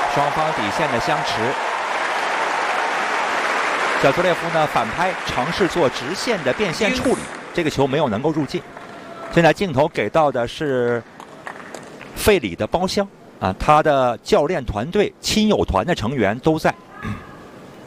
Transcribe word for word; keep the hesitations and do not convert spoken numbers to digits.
双方底线的相持。小佐列夫呢反拍，尝试做直线的变线处理，这个球没有能够入境。现在镜头给到的是费里的包厢啊，他的教练团队、亲友团的成员都在。